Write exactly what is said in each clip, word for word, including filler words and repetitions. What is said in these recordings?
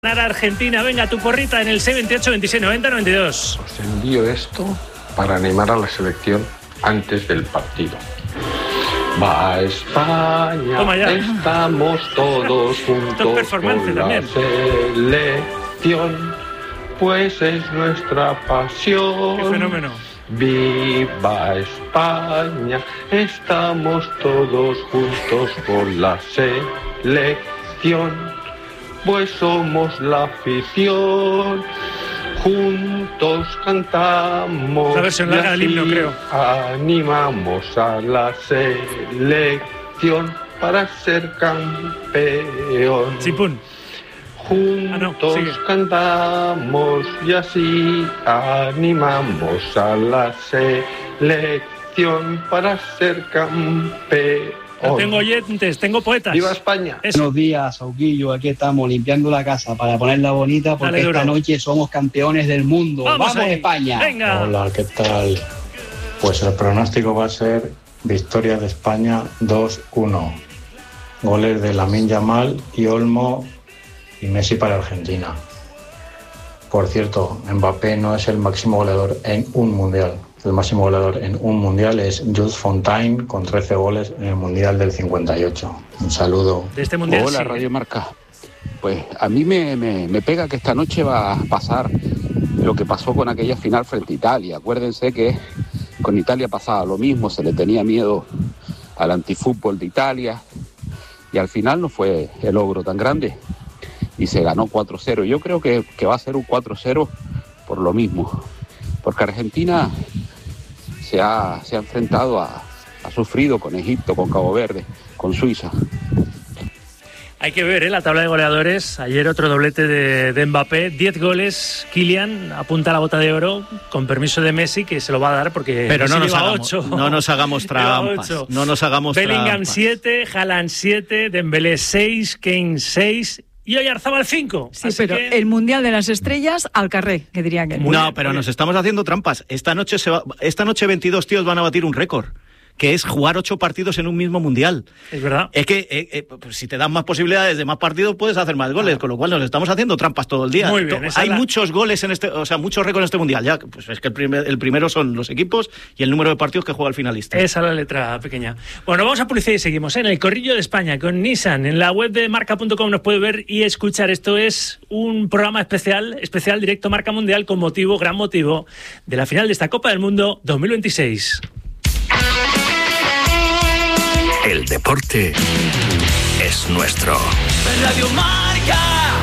Argentina, venga, tu porrita en el seis veintiocho veintiséis noventa noventa y dos. Os envío esto para animar a la selección antes del partido. Va a España, estamos todos juntos con la selección, pues es nuestra pasión. ¡Qué fenómeno! Viva España, estamos todos juntos con la selección, pues somos la afición, juntos cantamos. La versión larga del himno, creo. Animamos a la selección para ser campeón. Chipún. Juntos ah, no, cantamos y así animamos a la selección para ser campeón. No tengo oyentes, tengo poetas. ¡Viva España! Eso. Buenos días, Sauquillo. Aquí estamos limpiando la casa para ponerla bonita porque Dale, esta noche somos campeones del mundo. ¡Vamos, ¡Vamos España! ¡Venga! Hola, ¿qué tal? Pues el pronóstico va a ser victoria de España dos uno. Goles de Lamine Yamal y Olmo y Messi para Argentina. Por cierto, Mbappé no es el máximo goleador en un mundial. El máximo goleador en un mundial es Jules Fontaine con trece goles en el mundial del cincuenta y ocho. Un saludo. De este mundial, Hola, sí. Radio Marca. Pues a mí me, me, me pega que esta noche va a pasar lo que pasó con aquella final frente a Italia. Acuérdense que con Italia pasaba lo mismo, se le tenía miedo al antifútbol de Italia y al final no fue el logro tan grande y se ganó cuatro cero. Yo creo que, que va a ser un cuatro cero por lo mismo, porque Argentina se ha, se ha enfrentado a, ha sufrido con Egipto, con Cabo Verde, con Suiza. Hay que ver, ¿eh? La tabla de goleadores. Ayer otro doblete de, de Mbappé, diez goles. Kylian apunta a la bota de oro, con permiso de Messi, que se lo va a dar porque Pero no nos, hagamos, ocho. no nos hagamos trampas. No nos hagamos Bellingham trampas. siete, Haaland siete, Dembélé seis, Kane seis y Oyarzabal cinco. Sí, Así pero que... el Mundial de las Estrellas al carré, que diría que No, bien, pero nos estamos haciendo trampas. Esta noche, se va, esta noche veintidós tíos van a batir un récord, que es jugar ocho partidos en un mismo mundial. Es verdad. Es que eh, eh, pues si te dan más posibilidades de más partidos, puedes hacer más goles, ah. con lo cual nos estamos haciendo trampas todo el día. Muy bien. Hay la... muchos goles en este, o sea, muchos récords en este mundial. Ya, pues es que el, primer, el primero son los equipos y el número de partidos que juega el finalista. Esa es la letra pequeña. Bueno, vamos a publicidad y seguimos en el Corrillo de España con Nissan. En la web de marca punto com nos puede ver y escuchar. Esto es un programa especial, especial directo Marca Mundial con motivo, gran motivo de la final de esta Copa del Mundo dos mil veintiséis. El deporte es nuestro. Radio Marca.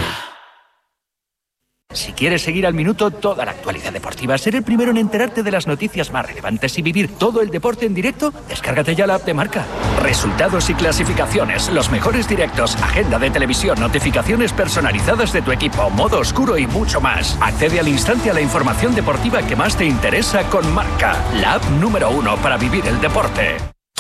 Si quieres seguir al minuto toda la actualidad deportiva, ser el primero en enterarte de las noticias más relevantes y vivir todo el deporte en directo, descárgate ya la app de Marca. Resultados y clasificaciones, los mejores directos, agenda de televisión, notificaciones personalizadas de tu equipo, modo oscuro y mucho más. Accede al instante a la información deportiva que más te interesa con Marca, la app número uno para vivir el deporte.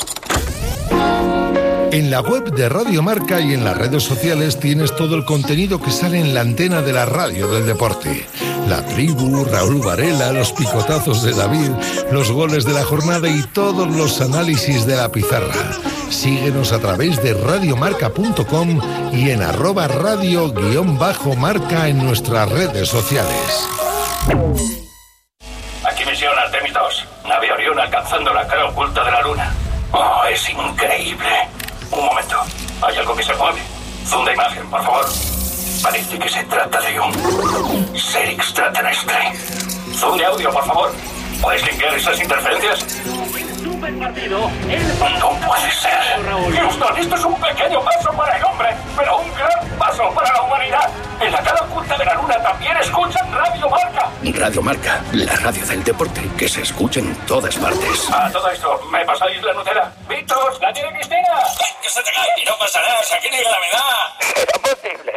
En la web de Radio Marca y en las redes sociales tienes todo el contenido que sale en la antena de la radio del deporte. La tribu, Raúl Varela, los picotazos de David, los goles de la jornada y todos los análisis de la pizarra. Síguenos a través de radio marca punto com y en arroba radio guión bajo marca en nuestras redes sociales. Aquí misión Artemis dos. Nave Orión alcanzando la cara oculta de la luna. Oh, es increíble. Un momento, hay algo que se mueve. Zoom de imagen, por favor. Parece que se trata de un ser extraterrestre. Zoom de audio, por favor. ¿Puedes limpiar esas interferencias? Super partido. No puede ser. Houston, esto es un pequeño paso para el hombre, pero un gran paso para la humanidad. En la cara oculta de la luna también escuchan Radio Marca. Radio Marca, la radio del deporte que se escucha en todas partes. A todo esto, ¿me pasáis la Nutella? ¡Víctor, la tiene Cristina! ¡Que se te cae! Y no pasa nada, si aquí ni gravedad. ¡Es posible!